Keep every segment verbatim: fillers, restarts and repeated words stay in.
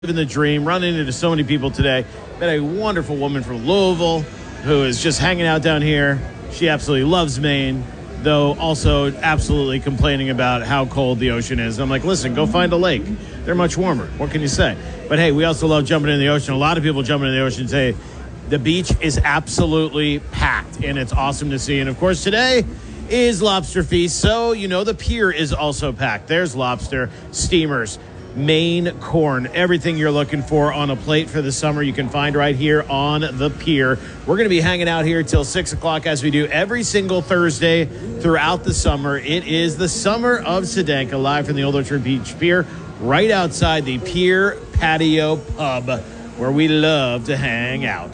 Living the dream, running into so many people today. Met a wonderful woman from Louisville who is just hanging out down here. She absolutely loves Maine, though also absolutely complaining about how cold the ocean is. I'm like, listen, go find a lake. They're much warmer. What can you say? But hey, we also love jumping in the ocean. A lot of people jumping in the ocean today. The beach is absolutely packed, and it's awesome to see. And of course, today is Lobster Feast, so you know the pier is also packed. There's lobster, steamers, Maine corn, everything you're looking for on a plate for the summer you can find right here on the pier. We're going to be hanging out here till six o'clock as we do every single Thursday throughout the summer. It is the Summer of Sedanka, live from the Old Orchard Beach Pier, right outside the Pier Patio Pub, where we love to hang out.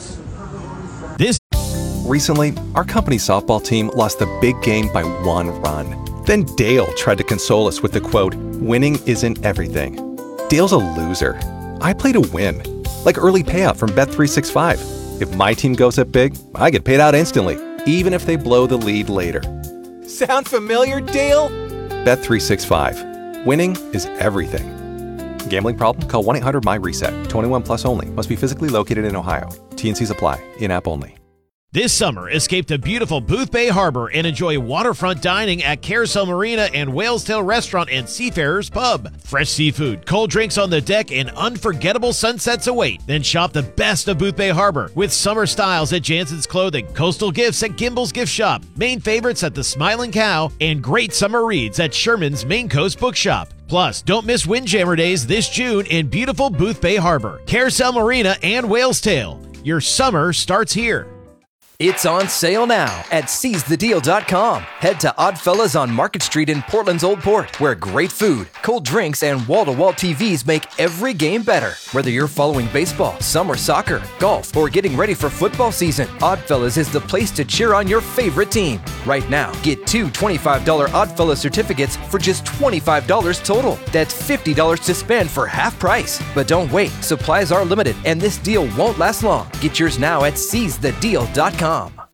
This Recently, our company softball team lost the big game by one run. Then Dale tried to console us with the quote, "Winning isn't everything." Dale's a loser. I play to win. Like early payout from Bet three sixty-five. If my team goes up big, I get paid out instantly, even if they blow the lead later. Sound familiar, Dale? Bet three sixty-five. Winning is everything. Gambling problem? Call one eight hundred M Y reset. twenty-one plus only. Must be physically located in Ohio. T and Cs apply. In-app only. This summer, escape to beautiful Booth Bay Harbor and enjoy waterfront dining at Carousel Marina and Whale's Tail Restaurant and Seafarers Pub. Fresh seafood, cold drinks on the deck, and unforgettable sunsets await. Then shop the best of Booth Bay Harbor with summer styles at Jansen's Clothing, coastal gifts at Gimbel's Gift Shop, Maine favorites at the Smiling Cow, and great summer reads at Sherman's Maine Coast Bookshop. Plus, don't miss Windjammer Days this June in beautiful Booth Bay Harbor, Carousel Marina, and Whale's Tail. Your summer starts here. It's on sale now at seize the deal dot com. Head to Oddfellas on Market Street in Portland's Old Port, where great food, cold drinks, and wall-to-wall T Vs make every game better. Whether you're following baseball, summer soccer, golf, or getting ready for football season, Oddfellas is the place to cheer on your favorite team. Right now, get two twenty-five dollars Oddfellas certificates for just twenty-five dollars total. That's fifty dollars to spend for half price. But don't wait, supplies are limited, and this deal won't last long. Get yours now at seize the deal dot com.